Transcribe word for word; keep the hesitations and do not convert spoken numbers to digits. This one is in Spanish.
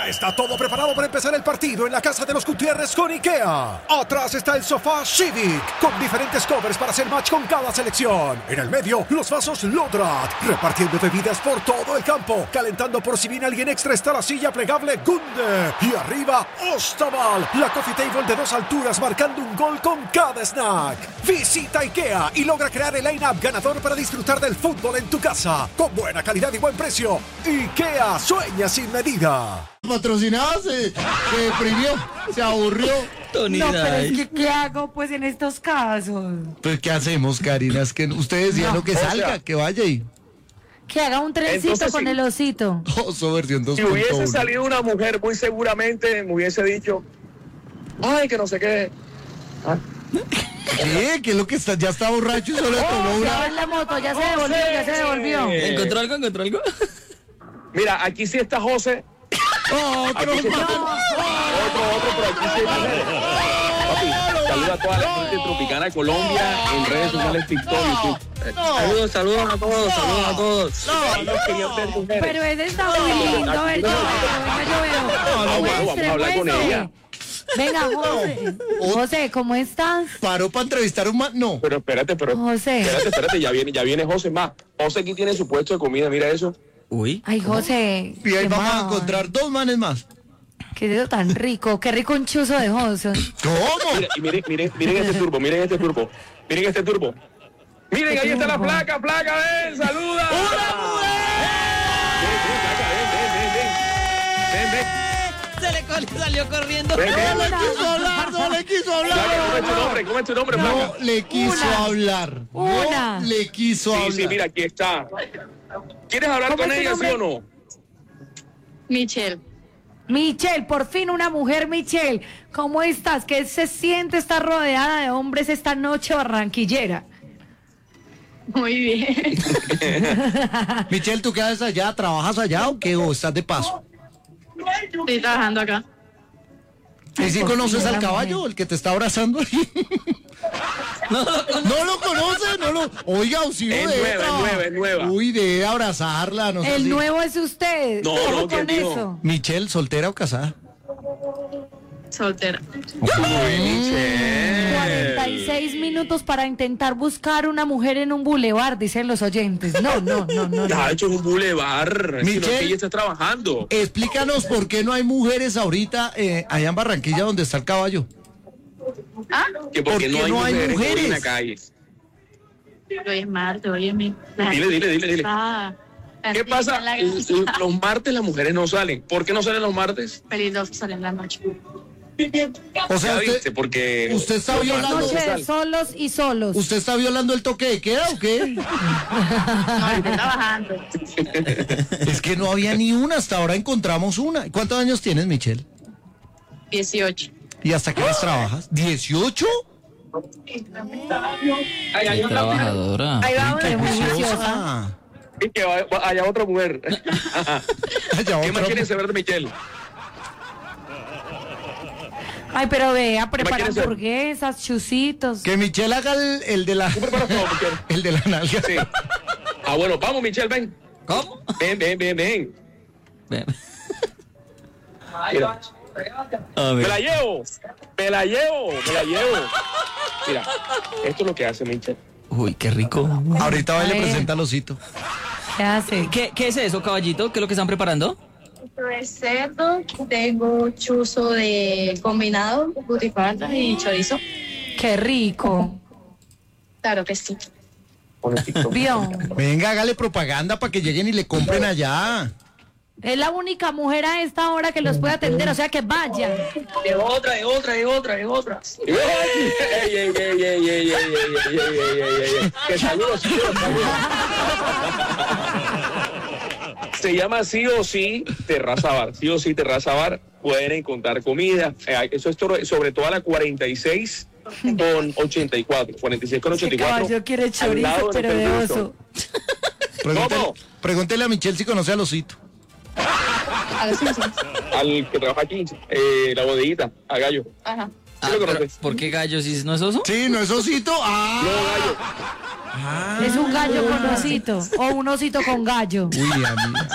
Ya está todo preparado para empezar el partido en la casa de los Gutiérrez con IKEA. Atrás está el sofá Civic, con diferentes covers para hacer match con cada selección. En el medio, los vasos Lodrat, repartiendo bebidas por todo el campo. Calentando por si viene alguien extra está la silla plegable Gunde. Y arriba, Ostaval, la coffee table de dos alturas marcando un gol con cada snack. Visita IKEA y logra crear el line-up ganador para disfrutar del fútbol en tu casa. Con buena calidad y buen precio. IKEA, sueña sin medida. Patrocinado se, se deprimió, se aburrió. No, pero es que ¿qué hago pues en estos casos? Pues ¿qué hacemos, Karina? Es que usted decía No, lo que salga, sea, que vaya y... Que haga un trencito Entonces, con sí. el osito. Oso versión dos Si punto uno. hubiese salido una mujer, muy seguramente me hubiese dicho, ay, que no sé qué. Ah, ¿Qué? ¿Qué es lo que está? Ya está borracho y solo le tomó Ya va una... en la moto, ya se devolvió, ya se devolvió. ¿Encontró algo? ¿Encontró algo? Mira, aquí sí está José. ¡Otro! Aquí sí está otro, otro, pero aquí sí hay mujeres. Papi, saluda a toda la gente tropicana de Colombia en redes sociales, TikTok, YouTube. Saludos, saludos a todos, saludos a todos. No querían ver mujeres. Pero ese está muy lindo, a ver, yo veo, venga, yo veo. No, no, vamos a Muestre, hablar con muestre. ella. Venga, José. José, ¿cómo estás? ¿Paró para entrevistar a un man? No. Pero espérate, pero José. espérate, espérate, ya viene, ya viene José más. José aquí tiene su puesto de comida, mira eso. Uy. Ay, José. Y ahí qué vamos a mal. encontrar dos manes más. Qué dedo tan rico, qué rico un chuzo de José. ¿Cómo? Mira, y miren, miren, miren este turbo, miren este turbo, miren este turbo. Miren, ahí está la placa, placa, ven, saluda. Ven, ven, placa, ven, ven, ven, ven, ven, ven. Se le col- salió corriendo. Ven, ven. No le quiso hablar, no le quiso Placa, ¿cómo es tu hablar. nombre? ¿Cómo es tu nombre, No placa? le quiso Una. hablar. Una. No le quiso Sí, hablar. sí, mira, aquí está. ¿Quieres hablar ¿Cómo con es tu ella, sí nombre? o no? Michelle. Michelle, por fin una mujer, Michelle. ¿Cómo estás? ¿Qué se siente estar rodeada de hombres esta noche barranquillera? Muy bien. Michelle, ¿tú qué haces allá? ¿Trabajas allá o qué? ¿O estás de paso? Estoy trabajando acá. ¿Y si por conoces fin, al la caballo, mujer. el que te está abrazando ahí? No, no, No lo conoce, no lo... Oiga, si Es debe nueva, es trabajar. nueva, es nueva. Uy, debe abrazarla, no sé El si- nuevo es usted. No, ¿Cómo no, ¿quién con dijo? eso? Michelle, ¿soltera o casada? Soltera. cuarenta y seis minutos para intentar buscar una mujer en un bulevar, dicen los oyentes. No, no, no, no. Ya no. ha hecho un bulevar. Si no es Michelle. que ella está trabajando. Explícanos por qué no hay mujeres ahorita eh, allá en Barranquilla donde está el caballo. Ah, Que porque ¿por qué no hay no hay mujeres, hoy en la mujeres? calle. hoy es martes, hoy es mi... Dile, dile, dile, dile. Ah, ¿Qué pasa? L- Los martes las mujeres no salen. ¿Por qué no salen los martes? Peligroso salir en la noche. O sea, Ya viste, usted, porque usted está los violando- martes no Noche de salen. solos y solos. ¿usted está violando el toque de queda o qué? No, estoy trabajando. Es que no había ni una, hasta ahora encontramos una. ¿Cuántos años tienes, Michelle? dieciocho. ¿Y hasta qué horas trabajas? ¿dieciocho? Ay, ay, Qué trabajadora. Ahí va una ¡Qué muy juiciosa! juiciosa. Y que va- va- haya otra mujer. Allá ¿Qué otra- más quieren saber de Michelle? Ay, pero vea, prepara quieres ser? hamburguesas, chusitos. Que Michelle haga el, el de la... ¿Tú preparas todo, Michelle? El de la nalga. Sí. Ah, bueno, vamos, Michelle, ven. ¿Cómo? Ven, ven, ven, ven. Ven. Mira, A me la ver. llevo. Me la llevo, me la llevo. Mira, esto es lo que hace Michelle. Uy, qué rico. Ahorita va y le A ver. presenta al osito. ¿Qué hace? ¿Qué, ¿Qué es eso, caballito? ¿Qué es lo que están preparando? Esto es cerdo, tengo chuzo de combinado, butifarra y chorizo. Qué rico. Claro que sí. Con el TikTok. Vio. Venga, hágale propaganda para que lleguen y le compren allá. Es la única mujer a esta hora que los puede atender, o sea que vayan. De otra, de otra, de otra, de otra. ¡Ey, ey, ey, ey, ey, ey, ey, ey, ey, ey, ey, ey! ¡Que saludos, sí, que saludos! Se llama Sí o Sí Terraza Bar. Sí o Sí Terraza Bar. Pueden encontrar comida. Eh, Eso es todo- sobre todo a la cuarenta y seis con ochenta y cuatro. cuarenta y seis con ochenta y Ese cuatro. caballo quiere al chorizo, lado pero de Hotel oso. Pregúntele, ¿Cómo? pregúntele a Michelle si conoce al osito. A los Simpsons. Al que trabaja aquí, eh, la bodeguita, a Gallo. Ajá. Ah, lo pero, conoces? ¿por qué gallo si no es oso? Sí, ¿no es osito? ¡Ah! No, Gallo. Ah. Es un gallo con osito o un osito con gallo. Uy, amiga.